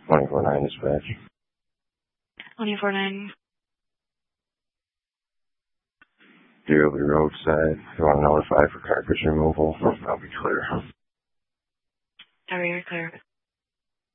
24-9 dispatch. 24-9. You'll be roadside. If you want to notify for cartridge removal, I'll be clear. Sorry, you're clear.